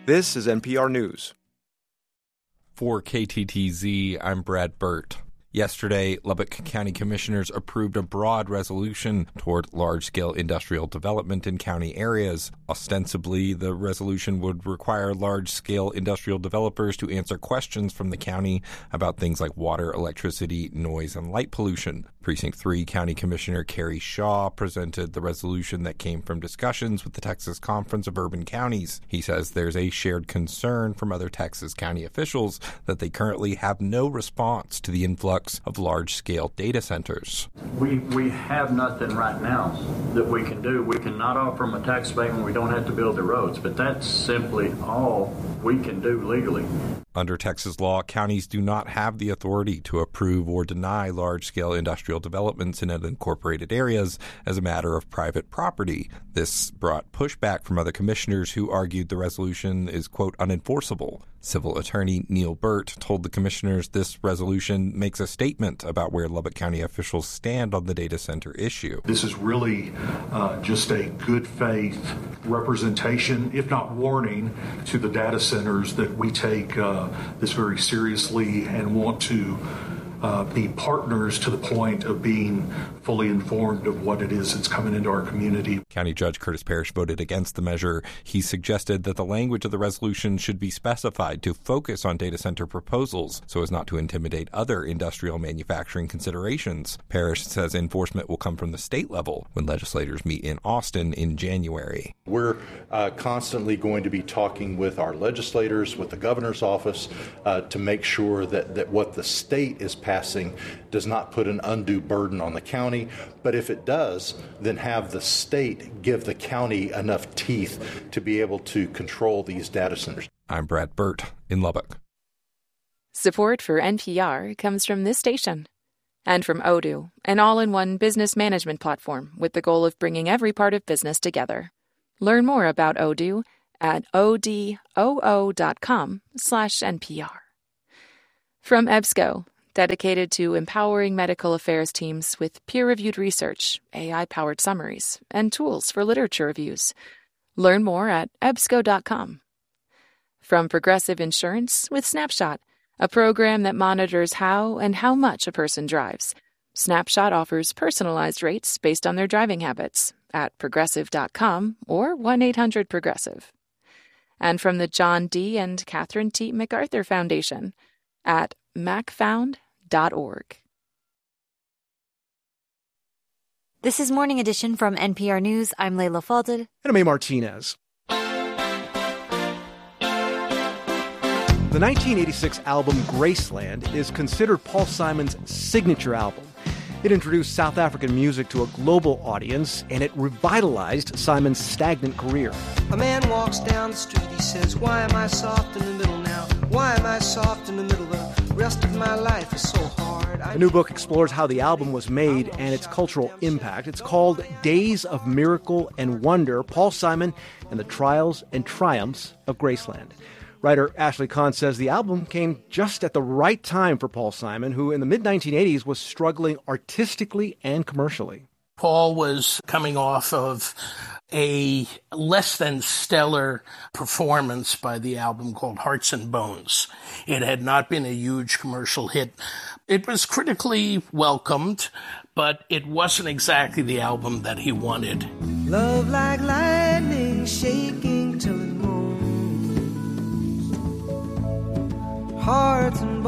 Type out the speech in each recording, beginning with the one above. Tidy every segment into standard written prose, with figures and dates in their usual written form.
This is NPR News. For KTTZ, I'm Brad Burt. Yesterday, Lubbock County Commissioners approved a broad resolution toward large-scale industrial development in county areas. Ostensibly, the resolution would require large-scale industrial developers to answer questions from the county about things like water, electricity, noise, and light pollution. Precinct 3 County Commissioner Kerry Shaw presented the resolution that came from discussions with the Texas Conference of Urban Counties. He says there's a shared concern from other Texas county officials that they currently have no response to the influx of large-scale data centers. We have nothing right now that we can do. We cannot offer them a tax abatement. We don't have to build the roads, but that's simply all we can do legally. Under Texas law, counties do not have the authority to approve or deny large-scale industrial developments in unincorporated areas as a matter of private property. This brought pushback from other commissioners who argued the resolution is, quote, unenforceable. Civil attorney Neil Burt told the commissioners this resolution makes a statement about where Lubbock County officials stand on the data center issue. This is really just a good faith representation, if not warning, to the data centers that we take this very seriously and want to be partners to the point of being fully informed of what it is that's coming into our community. County Judge Curtis Parrish voted against the measure. He suggested that the language of the resolution should be specified to focus on data center proposals so as not to intimidate other industrial manufacturing considerations. Parrish says enforcement will come from the state level when legislators meet in Austin in January. We're constantly going to be talking with our legislators, with the governor's office, to make sure that what the state is passing does not put an undue burden on the county. But if it does, then have the state give the county enough teeth to be able to control these data centers. I'm Brad Burt in Lubbock. Support for NPR comes from this station and from Odoo, an all-in-one business management platform with the goal of bringing every part of business together. Learn more about Odoo at odoo.com/NPR. From EBSCO, dedicated to empowering medical affairs teams with peer-reviewed research, AI-powered summaries, and tools for literature reviews. Learn more at ebsco.com. From Progressive Insurance with Snapshot, a program that monitors how and how much a person drives. Snapshot offers personalized rates based on their driving habits at progressive.com or 1-800-PROGRESSIVE. And from the John D. and Catherine T. MacArthur Foundation at macfound.org. This is Morning Edition from NPR News. I'm Layla Falded. And I'm A. Martinez. The 1986 album Graceland is considered Paul Simon's signature album. It introduced South African music to a global audience, and it revitalized Simon's stagnant career. A man walks down the street, he says, why am I soft in the middle now? Why am I soft in the middle? The rest of my life is so hard. The new book explores how the album was made and its cultural impact. It's called Days of Miracle and Wonder, Paul Simon and the Trials and Triumphs of Graceland. Writer Ashley Kahn says the album came just at the right time for Paul Simon, who in the mid-1980s was struggling artistically and commercially. Paul was coming off of a less than stellar performance by the album called Hearts and Bones. It had not been a huge commercial hit. It was critically welcomed, but it wasn't exactly the album that he wanted. Love like lightning shaking till it moves. Hearts and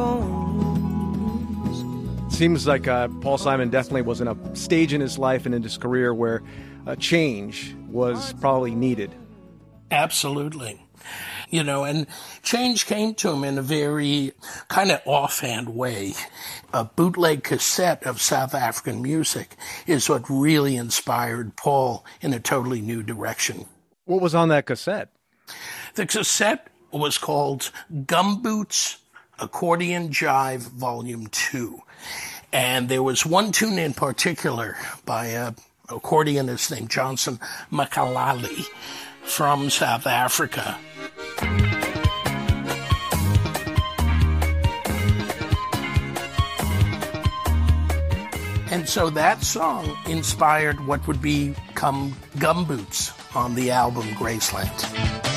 bones. Seems like Paul Simon definitely was in a stage in his life and in his career where a change was probably needed. Absolutely. You know, and change came to him in a very kind of offhand way. A bootleg cassette of South African music is what really inspired Paul in a totally new direction. What was on that cassette? The cassette was called Gumboots Accordion Jive Volume 2. And there was one tune in particular by an accordionist named Johnson Makalali from South Africa. And so that song inspired what would become Gumboots on the album Graceland.